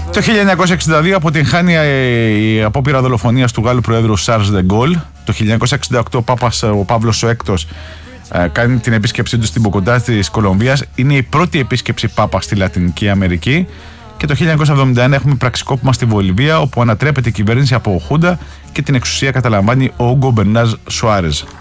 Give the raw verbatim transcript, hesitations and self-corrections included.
Το χίλια εννιακόσια εξήντα δύο αποτυγχάνει η απόπειρα δολοφονίας του Γάλλου Προέδρου Σαρλ ντε Γκόλ. Το χίλια εννιακόσια εξήντα οκτώ ο Πάπας, ο Παύλος ο Έκτος, κάνει την επίσκεψή του στην Μποκοντά της Κολομβίας. Είναι η πρώτη επίσκεψη Πάπα στη Λατινική Αμερική. Και το χίλια εννιακόσια εβδομήντα ένα έχουμε πραξικόπημα στη Βολιβία, όπου ανατρέπεται η κυβέρνηση από Χούντα και την εξουσία καταλαμβάνει ο Ούγκο Μπερνάρ Σουάρεζ.